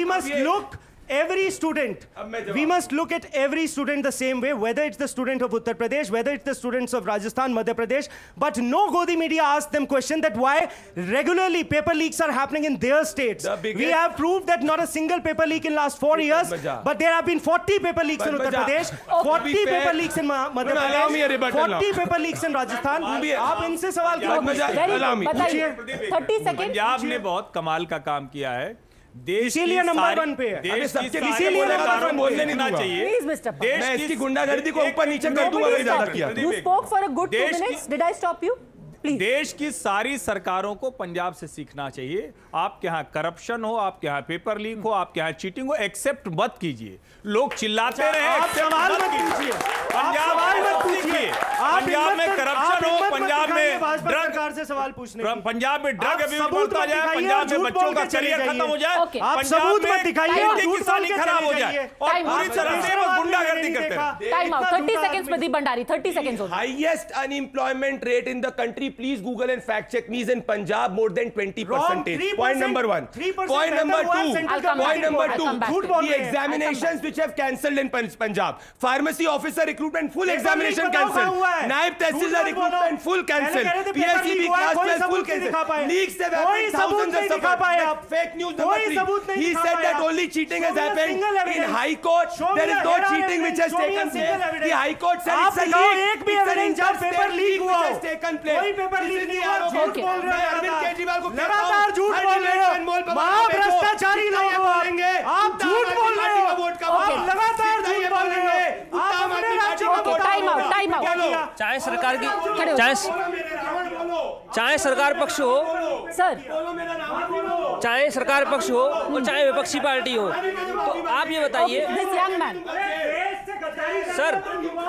must look every student. We must look at every student the same way, whether it's the student of Uttar Pradesh, whether it's the students of Rajasthan, Madhya Pradesh. But no Godi media asked them question that why regularly paper leaks are happening in their states. We have proved that not a single paper leak in last 4 years, but there have been 40 paper leaks in Uttar Pradesh, 40 paper leaks in Madhya Pradesh, 40 paper leaks in Rajasthan. आप इनसे सवाल क्यों पूछिए? 30 second. Punjab ने बहुत कमाल का काम किया है। इसीलिए नंबर 1 पे है। इसीलिए नंबर 1 बोलने देना चाहिए। मैं इसकी गुंडागर्दी को ऊपर नीचे कर दूंगा अगर ज्यादा किया। You spoke for a good 2 minutes. Did I stop you? Please. देश की सारी सरकारों को पंजाब से सीखना चाहिए। आपके यहाँ करप्शन हो, आपके यहाँ पेपर लीक हो, आपके यहाँ चीटिंग हो, एक्सेप्ट मत कीजिए। लोग चिल्लाते रहे, आप सवाल मत कीजिए। पंजाब में करप्शन हो, पंजाब में ड्रग से सवाल पूछने, पंजाब में ड्रग अब्यूज बढ़ता जाए, पंजाब में बच्चों का करियर खत्म हो जाए, पंजाब में दिखाइए और किसानी खराब हो जाए और पूरी तरह से गुंडागर्दी करते हैं। Time out. 30 seconds Pradeep Bhandari, 30 seconds. Highest unemployment rate in the country. Please Google and fact check me. Is in Punjab more than 20%. Point number 1. Point number 2. Point number 2. The examinations which have cancelled in Punjab. Pharmacy officer recruitment full examination cancelled. Naib Tehsildar recruitment full cancelled. PSEB class 12 full cancelled. Leaks have happened. Thousands of suffered. Fake news number 3. He said that only cheating has happened in High Court. There is no cheating which has taken place. The High Court said it's a leak. It's an injustice leak which has taken place. लगातार झूठ बोल रहे हो, महाभ्रष्टाचारी लोग हो आप झूठ बोल रहे हो, आप लगातार झूठ बोल रहे हो, आप अपने राज्य को टाइम आउट। चाहे सरकार की चाहे सरकार पक्ष हो सर, चाहे सरकार पक्ष हो और चाहे विपक्षी पार्टी हो, तो आप ये बताइए sir,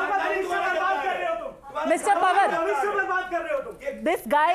Mr. Power, this guy.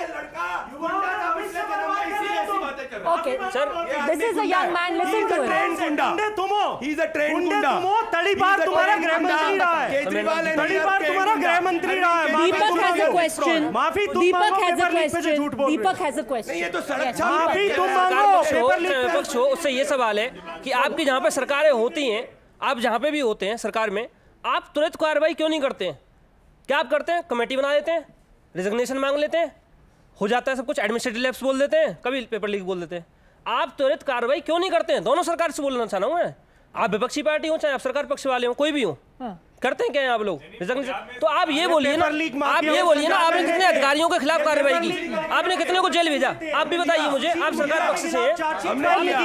Okay, sir, this is a young man. Listen to him. He's a trained gunda. तड़ीपार तुम्हारा गृह मंत्री रहा है। तड़ीपार तुम्हारा गृह मंत्री रहा है। Deepak has a question. माफी तुम Deepak has a paper leak पे question. झूठ बोल रहे हो। Deepak has a question. ये तो सड़क माफी तुम सरकार मांगो पक्ष हो पेपर लीक चाहे पे। विपक्ष हो, उससे ये सवाल है कि आपकी जहाँ पे सरकारें होती हैं, आप जहाँ पे भी होते हैं सरकार में, आप तुरंत कार्रवाई क्यों नहीं करते हैं? क्या आप करते हैं? कमेटी बना देते हैं, रिजिग्नेशन मांग लेते हैं, हो जाता है सब कुछ, एडमिनिस्ट्रेटिव लैप्स बोल देते हैं, कभी पेपर लीक बोल देते हैं। आप त्वरित कार्रवाई क्यों नहीं करते हैं? दोनों सरकार से बोलना चाह रहा हूँ मैं, आप विपक्षी पार्टी हो चाहे आप सरकार पक्ष वाले हो, कोई भी हो, करते हैं क्या आप लोग रिजिग्नेशन? तो आप ये बोलिए ना, आप ये बोलिए ना, आपने कितने अधिकारियों के खिलाफ कार्रवाई की, आपने कितने को जेल भेजा, आप भी बताइए मुझे, आप सरकार पक्ष से हैं।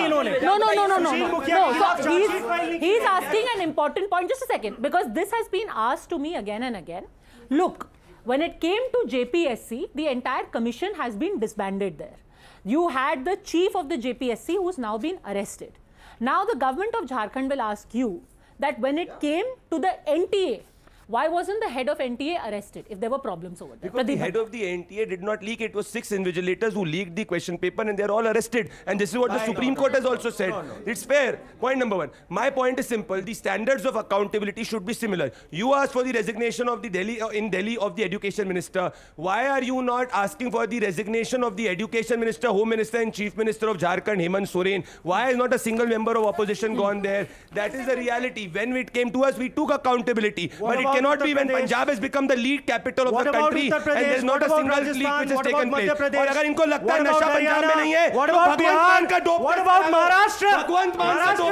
No. So he's asking an important point. Just a second, because this has been asked to me again and again. Look, when it came to JPSC, the entire commission has been disbanded there. You had the chief of the JPSC who's now been arrested. Now the government of Jharkhand will ask you that when it came to the NTA, why wasn't the head of NTA arrested if there were problems over there? Because the head of the NTA did not leak. It was 6 invigilators who leaked the question paper and they're all arrested. And this is what the Supreme Court has also said. It's fair. Point number 1. My point is simple. The standards of accountability should be similar. You asked for the resignation of the Delhi of the education minister. Why are you not asking for the resignation of the education minister, home minister and chief minister of Jharkhand, Hemant Soren? Why has not a single member of opposition gone there? That is the reality. When it came to us, we took accountability. But it cannot be when Punjab has become the lead capital of the country and there's not a single leak which has taken place. और अगर इनको लगता है नशा पंजाब में नहीं है, तो भगवंत मान का डोप, महाराष्ट्र, भगवंत मान का डोप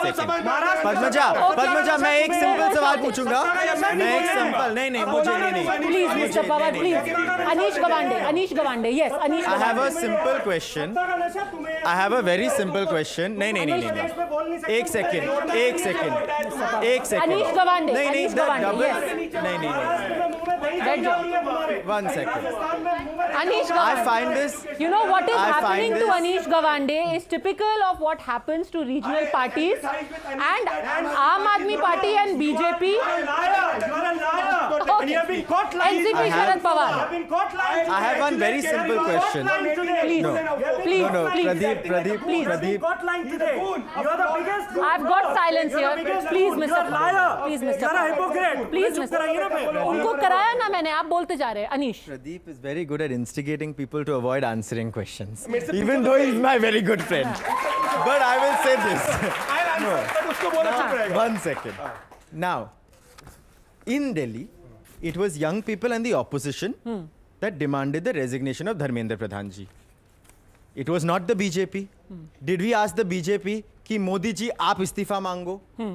पद्मजा, मैं एक सिंपल सवाल पूछूंगा। मैं एक सिंपल नहीं मुझे नहीं Please, Mr. Pawar, please. Anish Gawande, yes, Anish Gawande. I have a simple question. I have a very simple question. नहीं. एक सेकंड. Anish Gawande, yes. नहीं. One second. Anish Gawande. I find this. You know what is happening to Anish Gawande is typical of what happens to regional parties and Aam Aadmi Party and BJP. Okay. NCP Sharad Pawar. I have one very simple question. Please. Pradeep. I've got silence here. Please, Mr. Pawar. Please, Mr. Pawar. Please, Mr. उनको कराया ना ना मैंने, आप बोलते जा रहे हैं. Anish. Pradeep is very good at instigating people to avoid answering questions, even though he's my very good friend. But I will say this. One second. Now, in Delhi, it was young people and the opposition that demanded the resignation of Dharmendra Pradhan ji. It was not the BJP. Did we ask the BJP कि मोदी जी आप इस्तीफा मांगो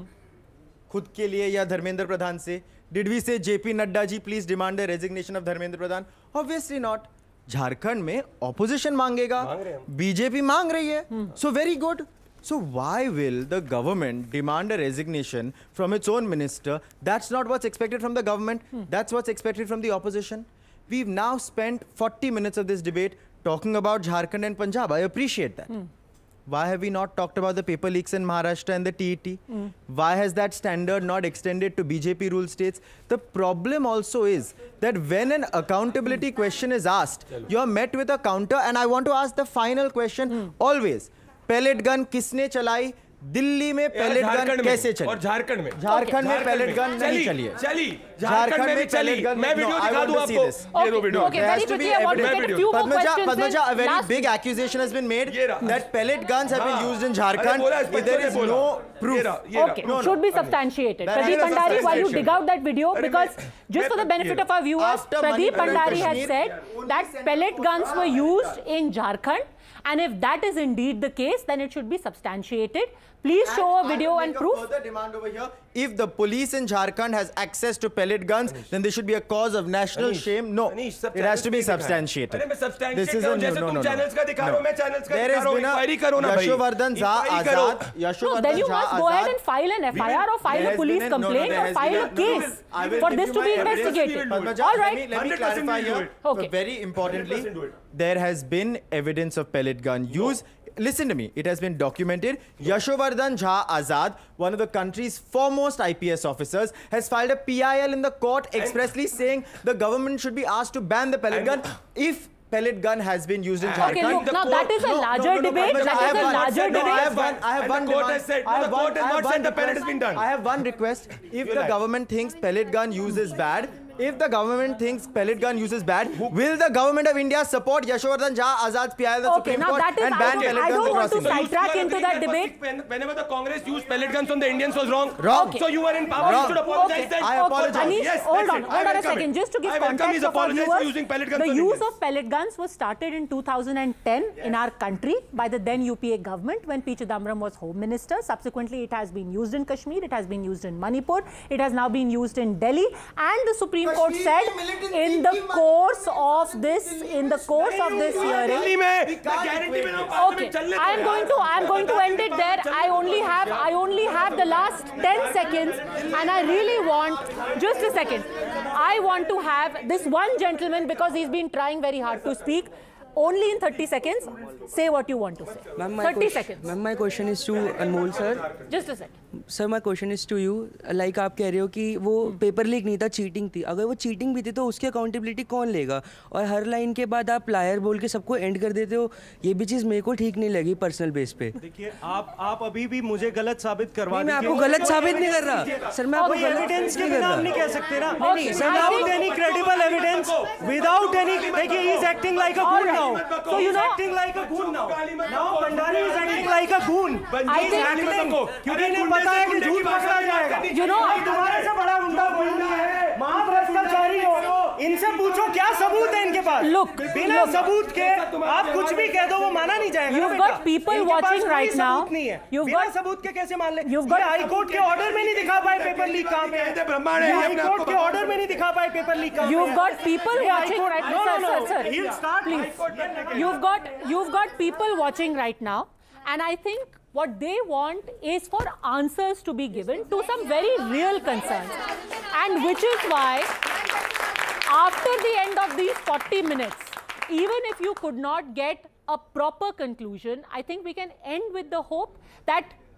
खुद के लिए या धर्मेंद्र प्रधान से? Did we say JP Nadda ji please demand the resignation of Dharmendra Pradhan? Obviously not. Jharkhand में opposition मांगेगा, BJP मांग रही है. So very good. So why will the government demand a resignation from its own minister? That's not what's expected from the government. That's what's expected from the opposition. We've now spent 40 minutes of this debate talking about Jharkhand and Punjab. I appreciate that. Why have we not talked about the paper leaks in Maharashtra and the TET? Why has that standard not extended to BJP ruled states? The problem also is that when an accountability question is asked, you are met with a counter, and I want to ask the final question always. Pellet gun किसने चलाई? दिल्ली में pellet gun कैसे चली? और झारखंड में pellet gun नहीं चली है. झारखंड में चली. मैं वीडियो दिखा दूं आपको. ये दो video. Okay, very quickly, I want to get a few more questions. Padmaja, a very big accusation has been made that pellet guns have been used in Jharkhand. There is no proof. Okay, should be substantiated. Pradeep Bhandari, while you dig out that video, because just for the benefit of our viewers, Pradeep Bhandari has said that pellet guns were used in Jharkhand, and if that is indeed the case, then it should be substantiated. Please show a video and proof. Further demand over here. If the police in Jharkhand has access to pellet guns, then there should be a cause of national shame. No, it has to be substantiated. This is a no. There has been a Yashowardhan Jha Azad. No, then you must go ahead and file an FIR or file a police complaint or file a case for this to be investigated. All right. Let me clarify here. Okay. Very importantly, there has been evidence of pellet gun use. Listen to me, it has been documented. Yashowardhan Jha Azad, one of the country's foremost IPS officers, has filed a PIL in the court expressly saying the government should be asked to ban the pellet gun if pellet gun has been used in Jharkhand. Okay, look, now that is a larger debate. That is a larger debate. I have one demand. The court has not said the pellet has been done. I have one request. If the government thinks pellet gun use is bad, will the government of India support Yashowardhan Jha Azad's PIL in the Supreme Court and ban pellet guns? I don't want to sidetrack into that debate. Whenever the Congress used pellet guns on the Indians was wrong. Wrong. So you were in power. You should apologize then. I apologize. Anish, Yes, hold on a come second. in. Just to give I welcome context his of our apologies for viewers, using pellet guns the on use Indians. of pellet guns was started in 2010 in our country by the then UPA government when P. Chidambaram was Home Minister. Subsequently, it has been used in Kashmir. It has been used in Manipur. It has now been used in Delhi. And the Supreme Court said in the course of this hearing. Okay, I'm going to end it there. I only have the last 10 seconds, and I really want just a second. I want to have this one gentleman, because he's been trying very hard to speak. Only in 30 seconds, say what you want to say. 30 seconds. Ma'am, my question is to Anmol sir. Just a second. Sir, my question is to you. Like आप कह रहे हो कि वो paper leak नहीं था, cheating थी. अगर वो चीटिंग भी थी तो उसकी अकाउंटेबिलिटी कौन लेगा? और हर लाइन के बाद आप लायर बोल के सबको एंड कर देते हो. ये भी चीज़ मेरे को ठीक नहीं लगी पर्सनल बेस पे. देखिए, आप अभी भी मुझे गलत साबित करवा मैं आपको गलत साबित नहीं कर रहा. सर, मैं आपको एविडेंस के बिना नहीं कह सकते ना. Without any credible evidence, without any, देखिए, he is acting like a goon now. So you know, acting like a goon now. Now Bhandari is acting like a goon. I think क्योंकि इन्हें पता है कि झूठ पकड़ा जाएगा. You know, तुम्हारे से बड़ा गुंडा बोलना है, महाभ्रष्टाचारी हो. इनसे पूछो क्या सबूत है इनके पास. बिना सबूत के आप कुछ भी कह दो वो माना नहीं जाएगा. You've got people watching right now. बिना सबूत के कैसे मान ले? हाई कोर्ट के ऑर्डर में नहीं दिखा पाए पेपर लीक कहाँ पे है. हाई कोर्ट के ऑर्डर में नहीं दिखा पाए पेपर लीक कहाँ पे है. You've got people watching right now. Sir, please. You've got people watching right now, and I think what they want is for answers to be given to some very real concerns, and which is why after the end of these 40 minutes, even if you could not get a proper conclusion, I think we can end with the hope that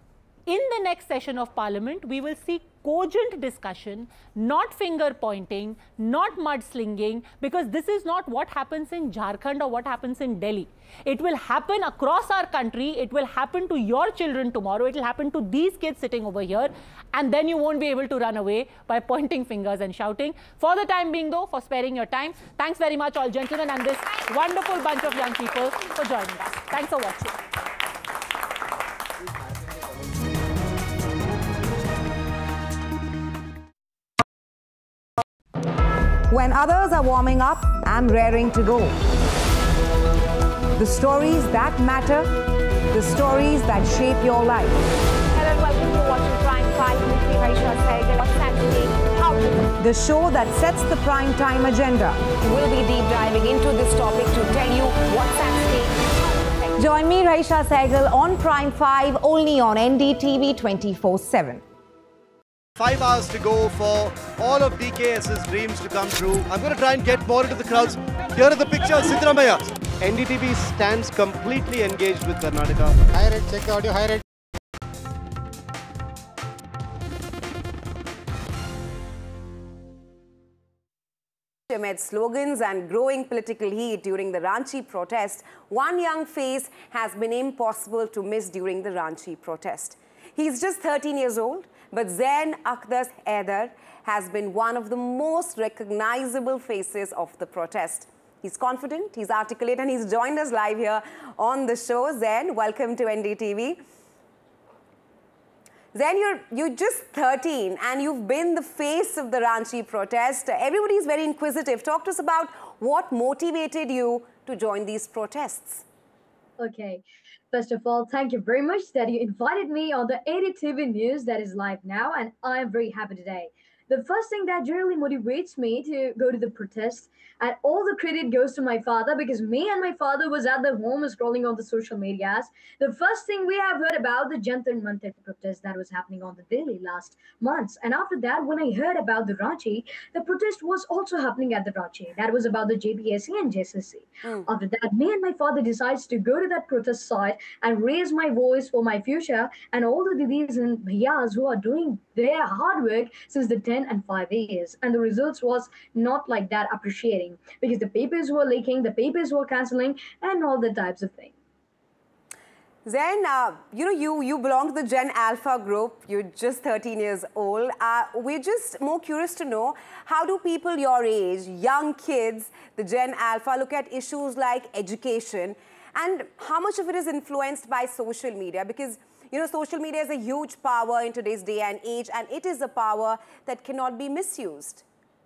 in the next session of Parliament, we will see cogent discussion, not finger pointing, not mudslinging, because this is not what happens in Jharkhand or what happens in Delhi. It will happen across our country. It will happen to your children tomorrow. It will happen to these kids sitting over here. And then you won't be able to run away by pointing fingers and shouting. For the time being, though, for sparing your time, thanks very much, all gentlemen, and this wonderful bunch of young people for joining us. Thanks for watching. When others are warming up, I'm raring to go. The stories that matter, the stories that shape your life. Hello and welcome to watching Prime 5 with me, Raisha Sehgal. What's Saturday? How to? The show that sets the prime time agenda. We'll be deep diving into this topic to tell you what's Saturday. Join me, Raisha Sehgal, on Prime 5, only on NDTV 24/7. 5 hours to go for all of DKS's dreams to come true. I'm going to try and get more into the crowds. Here are the pictures, Siddaramaiah. NDTV stands completely engaged with Karnataka. High rate, check the audio, high rate. Amid slogans and growing political heat during the Ranchi protest, one young face has been impossible to miss during the Ranchi protest. He's just 13 years old, but Zain Akdas Haider has been one of the most recognizable faces of the protest. He's confident, he's articulate, and he's joined us live here on the show. Zain, welcome to NDTV. Zain, you're just 13 and you've been the face of the Ranchi protest. Everybody's very inquisitive. Talk to us about what motivated you to join these protests. Okay. First of all, thank you very much that you invited me on the NDTV News that is live now, and I am very happy today. The first thing that generally motivates me to go to the protest, and all the credit goes to my father, because me and my father was at the home scrolling on the social medias. The first thing we have heard about the Jantar Mantar protest that was happening on the Delhi last month. And after that, when I heard about the Ranchi, the protest was also happening at the Ranchi. That was about the JPSC and JSSC. After that, me and my father decides to go to that protest site and raise my voice for my future and all the didis and bhaiyas who are doing their hard work since the 10 and 5 years. And the results was not like that appreciating, because the papers were leaking, the papers were cancelling, and all the types of things. Zain, you belong to the Gen Alpha group. You're just 13 years old. We're just more curious to know, how do people your age, young kids, the Gen Alpha, look at issues like education, and how much of it is influenced by social media? Because social media is a huge power in today's day and age, and it is a power that cannot be misused.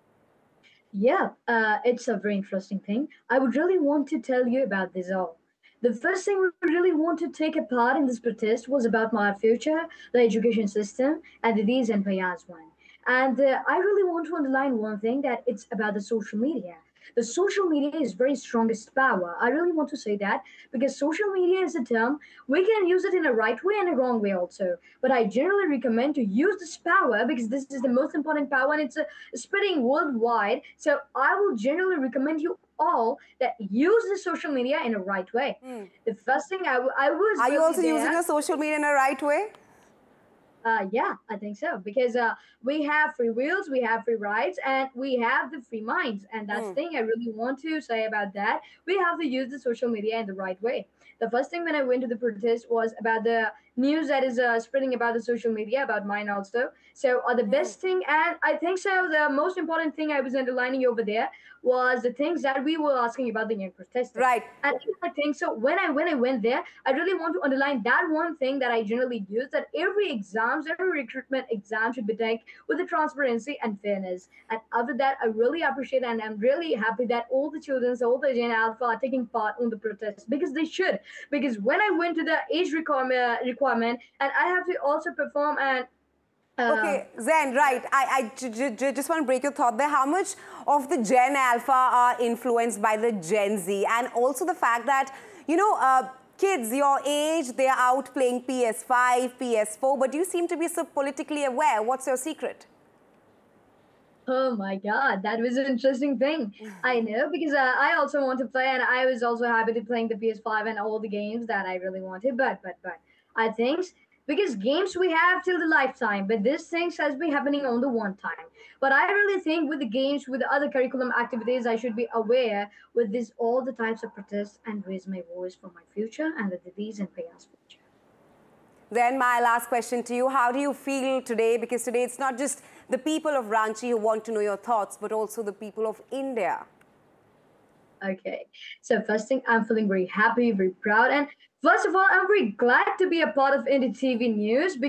Yeah, it's a very interesting thing. I would really want to tell you about this all. The first thing we really want to take apart in this protest was about my future, the education system, and the Didis and Bhaiyas one. And I really want to underline one thing, that it's about the social media. The social media is very strongest power. I really want to say that, because social media is a term, we can use it in a right way and a wrong way also. But I generally recommend to use this power, because this is the most important power and it's spreading worldwide. So I will generally recommend you all that use the social media in a right way. The first thing I was... Are you also using your social media in a right way? Yeah, I think so, because we have free wills, we have free rights, and we have the free minds. And that's the thing I really want to say about that. We have to use the social media in the right way. The first thing when I went to the protest was about the news that is spreading about the social media, about mine also. So the best thing, and I think so, the most important thing I was underlining over there was the things that we were asking about the young protesters. Right. And I think so when I went there, I really want to underline that one thing that I generally use, that every recruitment exam should be taken with the transparency and fairness. And after that, I really appreciate and I'm really happy that all the children, all the Gen Alpha are taking part on the protest, because they should. Because when I went to the age requirement, and I have to also perform and okay, Zain, right. I just want to break your thought there. How much of the Gen Alpha are influenced by the Gen Z? And also the fact that, kids your age, they're out playing PS5, PS4, but you seem to be so politically aware. What's your secret? Oh my God, that was an interesting thing. I know, because I also want to play, and I was also happy to playing the PS5 and all the games that I really wanted. But I think Because games we have till the lifetime, but this things has been happening on the one time. But I really think with the games, with the other curriculum activities, I should be aware with this all the types of protests and raise my voice for my future and the Didis and Bhaiya's future. Then my last question to you, how do you feel today? Because today it's not just the people of Ranchi who want to know your thoughts, but also the people of India. Okay, so first thing, I'm feeling very happy, very proud, and first of all, I'm very glad to be a part of NDTV News.